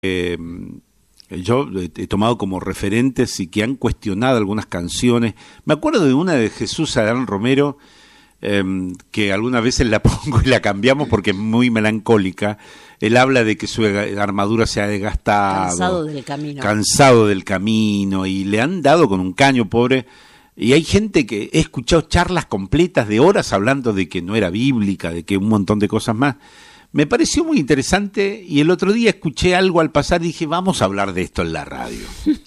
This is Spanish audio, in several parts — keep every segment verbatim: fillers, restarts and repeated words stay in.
Eh, yo he tomado como referentes y que han cuestionado algunas canciones. Me acuerdo de una de Jesús Adán Romero, eh, que algunas veces la pongo y la cambiamos porque es muy melancólica. Él habla de que su armadura se ha desgastado, cansado del camino, cansado del camino, y le han dado con un caño, pobre. Y hay gente que he escuchado charlas completas de horas hablando de que no era bíblica, de que un montón de cosas más. Me pareció muy interesante, y el otro día escuché algo al pasar y dije, vamos a hablar de esto en la radio.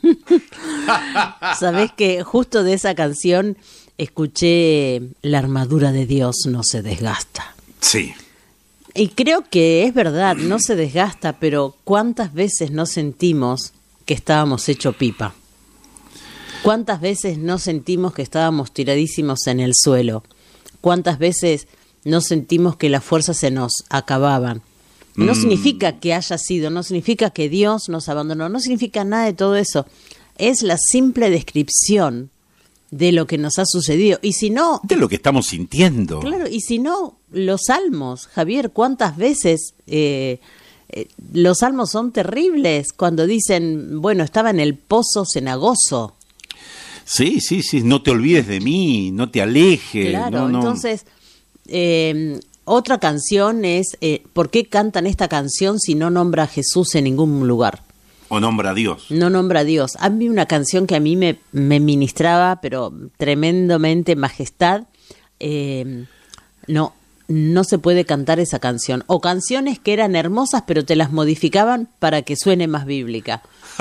Sabés que justo de esa canción escuché la armadura de Dios no se desgasta. Sí. Y creo que es verdad, no se desgasta, pero ¿cuántas veces no sentimos que estábamos hecho pipa? ¿Cuántas veces no sentimos que estábamos tiradísimos en el suelo? ¿Cuántas veces no sentimos que las fuerzas se nos acababan? No mm. significa que haya sido, no significa que Dios nos abandonó, no significa nada de todo eso. Es la simple descripción de lo que nos ha sucedido. Y si no... de lo que estamos sintiendo. Claro, y si no, los salmos, Javier, ¿cuántas veces eh, eh, los salmos son terribles? Cuando dicen, bueno, estaba en el pozo cenagoso. Sí, sí, sí, no te olvides de mí, no te alejes. Claro, no, no. entonces... Eh, otra canción es eh, ¿por qué cantan esta canción si no nombra a Jesús en ningún lugar? O nombra a Dios. No nombra a Dios. A mí una canción que a mí me, me ministraba, pero tremendamente, Majestad. Eh, no, no se puede cantar esa canción. O canciones que eran hermosas, pero te las modificaban para que suene más bíblica.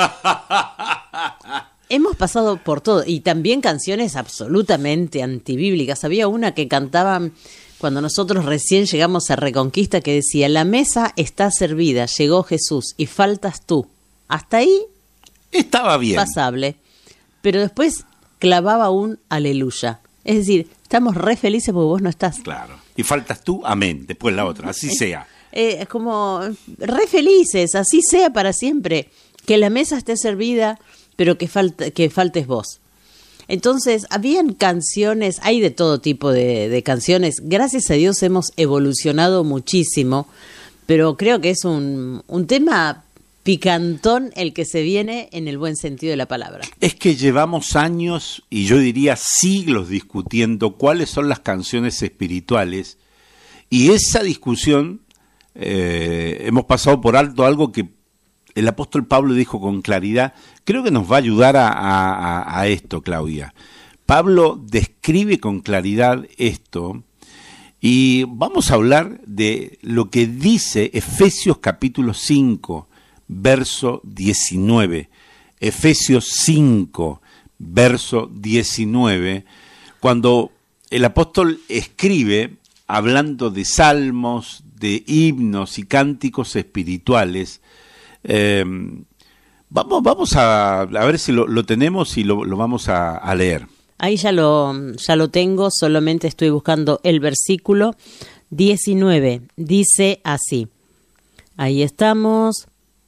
Hemos pasado por todo. Y también canciones absolutamente antibíblicas. Había una que cantaban... cuando nosotros recién llegamos a Reconquista, que decía, la mesa está servida, llegó Jesús y faltas tú. Hasta ahí estaba bien. Pasable. Pero después clavaba un aleluya. Es decir, estamos re felices porque vos no estás. Claro. Y faltas tú, amén. Después la otra, así es, sea. Es eh, como re felices, así sea para siempre. Que la mesa esté servida, pero que, falta, que faltes vos. Entonces, habían canciones, hay de todo tipo de, de canciones. Gracias a Dios hemos evolucionado muchísimo, pero creo que es un, un tema picantón el que se viene en el buen sentido de la palabra. Es que llevamos años, y yo diría siglos, discutiendo cuáles son las canciones espirituales, y esa discusión, eh, hemos pasado por alto algo que el apóstol Pablo dijo con claridad. Creo que nos va a ayudar a, a, a esto, Claudia. Pablo describe con claridad esto, y vamos a hablar de lo que dice Efesios capítulo cinco, verso diecinueve. Efesios cinco, verso diecinueve, cuando el apóstol escribe, hablando de salmos, de himnos y cánticos espirituales. Eh, vamos, vamos a, a ver si lo, lo tenemos y lo, lo vamos a, a leer. Ahí ya lo, ya lo tengo, solamente estoy buscando el versículo diecinueve. Dice así, ahí estamos.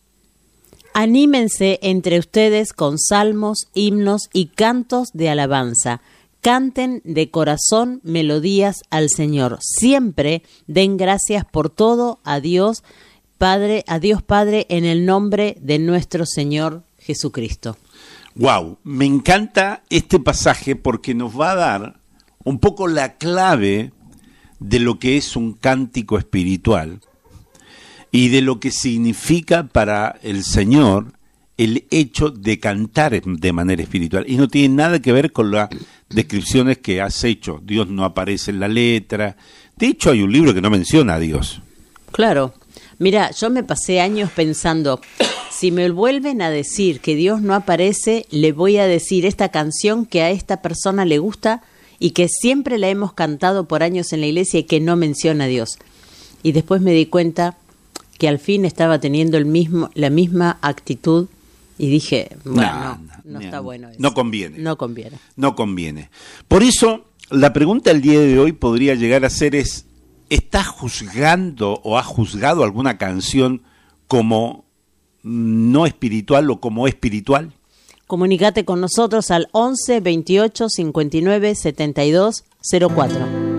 Anímense entre ustedes con salmos, himnos y cantos de alabanza. Canten de corazón melodías al Señor. Siempre den gracias por todo a Dios Padre, a Dios Padre, en el nombre de nuestro Señor Jesucristo. Wow, me encanta este pasaje porque nos va a dar un poco la clave de lo que es un cántico espiritual y de lo que significa para el Señor el hecho de cantar de manera espiritual. Y no tiene nada que ver con las descripciones que has hecho. Dios no aparece en la letra. De hecho, hay un libro que no menciona a Dios. Claro. Mira, yo me pasé años pensando, si me vuelven a decir que Dios no aparece, le voy a decir esta canción que a esta persona le gusta y que siempre la hemos cantado por años en la iglesia y que no menciona a Dios. Y después me di cuenta que al fin estaba teniendo el mismo, la misma actitud y dije, bueno, no, no, no está bueno eso. No conviene. No conviene. No conviene. Por eso, la pregunta del día de hoy podría llegar a ser es, ¿estás juzgando o has juzgado alguna canción como no espiritual o como espiritual? Comunícate con nosotros al once veintiocho cincuenta y nueve setenta y dos cero cuatro.